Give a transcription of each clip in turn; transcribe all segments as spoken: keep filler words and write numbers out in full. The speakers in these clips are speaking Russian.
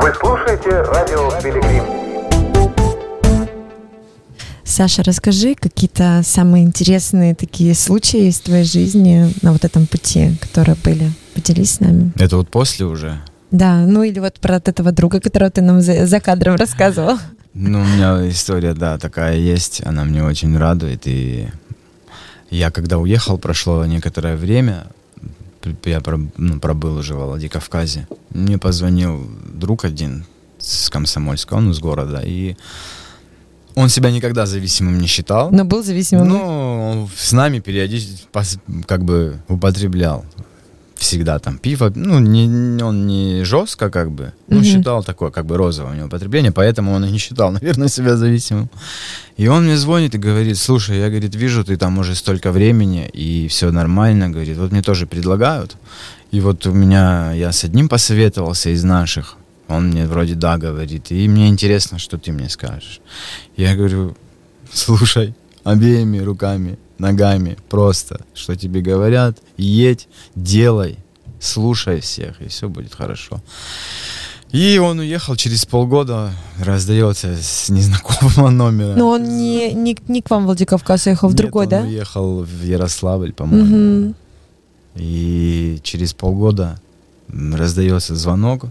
Вы слушаете радио Пилигрим. Саша, расскажи какие-то самые интересные такие случаи из твоей жизни на вот этом пути, которые были. Поделись с нами. Это вот после уже? Да, ну или вот про этого друга, которого ты нам за, за кадром рассказывал. Ну, у меня история, да, такая есть. Она мне очень радует. И я когда уехал, прошло некоторое время, я ну, пробыл уже в Владикавказе. Мне позвонил друг один с Комсомольска, он из города, и он себя никогда зависимым не считал. Но был зависимым? Ну, он с нами периодически как бы употреблял. Всегда там пиво, ну, не, он не жестко как бы, ну, mm-hmm. считал такое как бы розовое у него употребление, поэтому он и не считал, наверное, себя зависимым. И он мне звонит и говорит: слушай, я, говорит, вижу, ты там уже столько времени, и все нормально, говорит, вот мне тоже предлагают, и вот у меня, я с одним посоветовался из наших, он мне вроде да говорит, и мне интересно, что ты мне скажешь. Я говорю: слушай, обеими руками, ногами, просто, что тебе говорят, едь, делай, слушай всех, и все будет хорошо. И он уехал, через полгода раздается с незнакомого номера. Но он не, не, не к вам в Владикавказ уехал, в Нет, другой, он да? он уехал в Ярославль, по-моему. Угу. И через полгода раздается звонок: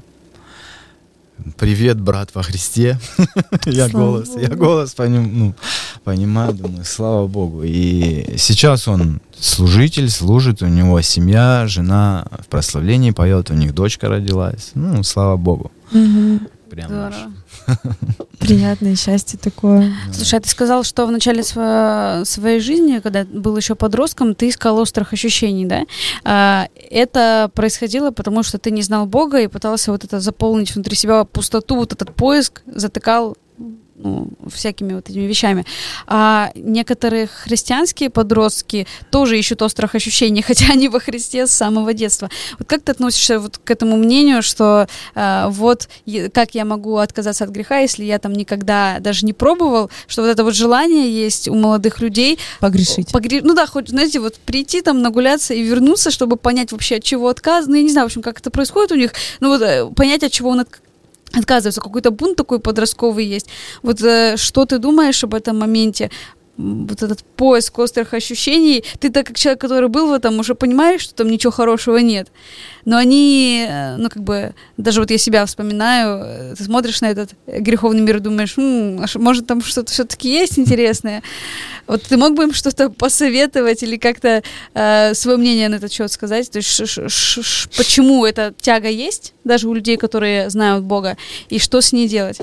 привет, брат во Христе. я голос, Богу. я голос поним, ну, понимаю, думаю, слава Богу. И сейчас он служитель, служит, у него семья, жена в прославлении поет, у них дочка родилась. Ну, слава Богу. Угу. Прям здорово. Приятное счастье такое. Слушай, а ты сказал, что в начале сво- своей жизни, когда был еще подростком, ты искал острых ощущений, да? А, это происходило потому, что ты не знал Бога и пытался вот это заполнить внутри себя пустоту, вот этот поиск затыкал, ну, всякими вот этими вещами. А некоторые христианские подростки тоже ищут острых ощущений, хотя они во Христе с самого детства. Вот как ты относишься вот к этому мнению, что а, вот е- как я могу отказаться от греха, если я там никогда даже не пробовал, что вот это вот желание есть у молодых людей погрешить. Погре... Ну да, хоть, знаете, вот прийти там, нагуляться и вернуться, чтобы понять вообще, от чего отказ. Ну, я не знаю, в общем, как это происходит у них, ну вот понять, от чего он от... отказывается, какой-то бунт такой подростковый есть. Вот э, что ты думаешь об этом моменте? Вот этот поиск острых ощущений. Ты так как человек, который был в этом, уже понимаешь, что там ничего хорошего нет. Но они, ну как бы, даже вот я себя вспоминаю, ты смотришь на этот греховный мир и думаешь, м-м, может там что-то все-таки есть интересное. Вот ты мог бы им что-то посоветовать или как-то э, свое мнение на этот счет сказать? То есть ш- ш- ш- почему эта тяга есть, даже у людей, которые знают Бога, и что с ней делать?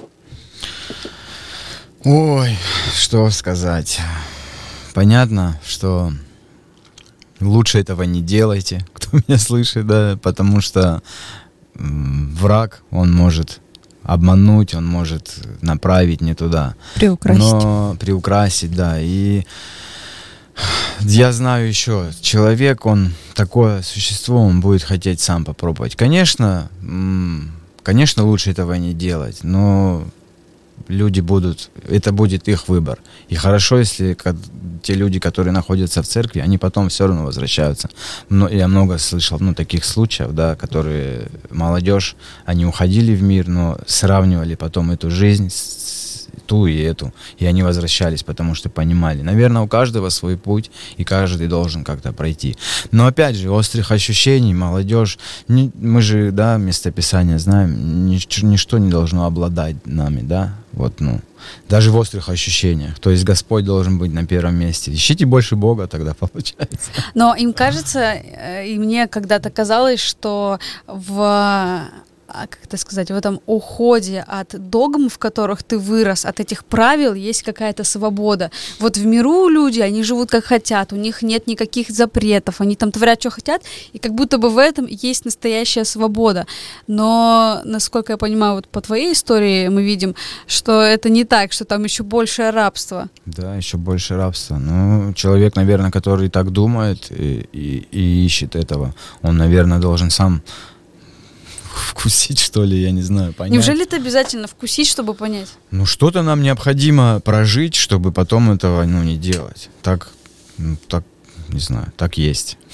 Ой, что сказать. Понятно, что лучше этого не делайте, кто меня слышит, да, потому что м, враг, он может обмануть, он может направить не туда. Приукрасить. Но приукрасить, да. И я знаю еще, человек, он такое существо, он будет хотеть сам попробовать. Конечно, м, конечно, лучше этого не делать, но люди будут, это будет их выбор. И хорошо, если те люди, которые находятся в церкви, они потом все равно возвращаются. Но я много слышал, ну, таких случаев, да, которые молодежь, они уходили в мир, но сравнивали потом эту жизнь с ту и эту, и они возвращались, потому что понимали. Наверное, у каждого свой путь, и каждый должен как-то пройти. Но опять же, острых ощущений, молодежь, не, мы же, да, местописание знаем, нич- ничто не должно обладать нами, да, вот, ну, даже в острых ощущениях. То есть Господь должен быть на первом месте. Ищите больше Бога, тогда получается. Но им кажется, и мне когда-то казалось, что в... как это сказать, в этом уходе от догм, в которых ты вырос, от этих правил есть какая-то свобода. Вот в миру люди, они живут как хотят, у них нет никаких запретов, они там творят, что хотят, и как будто бы в этом есть настоящая свобода. Но, насколько я понимаю, вот по твоей истории мы видим, что это не так, что там еще большее рабство. Да, еще больше рабства. Ну, человек, наверное, который так думает и, и, и ищет этого, он, наверное, должен сам вкусить, что ли, я не знаю, понять. Неужели это обязательно вкусить, чтобы понять? Ну, что-то нам необходимо прожить, чтобы потом этого, ну, не делать. Так, ну, так, не знаю, так есть.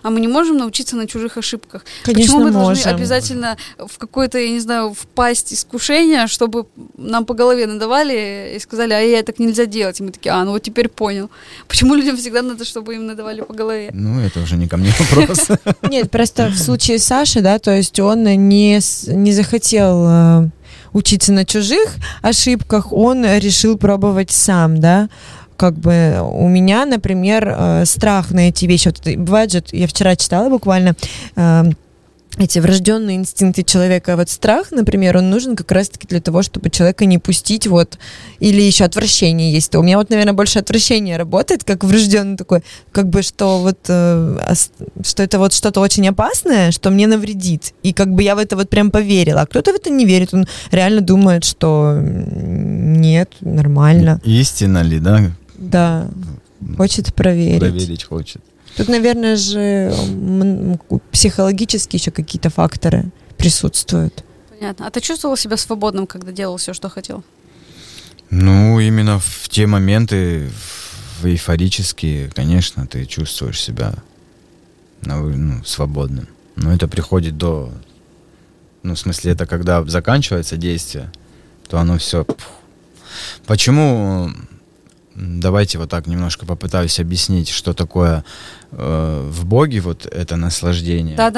а мы не можем научиться на чужих ошибках. Конечно, Почему мы можем. должны обязательно в какое-то, я не знаю, впасть искушение, чтобы нам по голове надавали и сказали, а я так нельзя делать. И мы такие, а, ну вот теперь понял. Почему людям всегда надо, чтобы им надавали по голове? Ну, это уже не ко мне вопрос. Нет, просто в случае Саши, да, то есть он не, с- не захотел э, учиться на чужих ошибках, он решил пробовать сам, да. Как бы у меня, например, э, страх на эти вещи. Вот это бывает же, я вчера читала буквально э, эти врожденные инстинкты человека. Вот страх, например, он нужен как раз-таки для того, чтобы человека не пустить вот, или еще отвращение есть. У меня вот, наверное, больше отвращение работает, как врожденный такой, как бы, что вот, э, ос- что это вот что-то очень опасное, что мне навредит. И как бы я в это вот прям поверила. А кто-то в это не верит, он реально думает, что м, нет, нормально. Истина ли, да? Да, хочет проверить. Проверить хочет. Тут, наверное же, м, психологические еще какие-то факторы присутствуют. Понятно. А ты чувствовал себя свободным, когда делал все, что хотел? Ну, именно в те моменты, в эйфорические, конечно, ты чувствуешь себя на вы- ну, свободным. Но это приходит до... Ну, в смысле, это когда заканчивается действие, то оно все... Почему... м, Давайте вот так немножко попытаюсь объяснить, что такое э, в Боге вот это наслаждение. Да,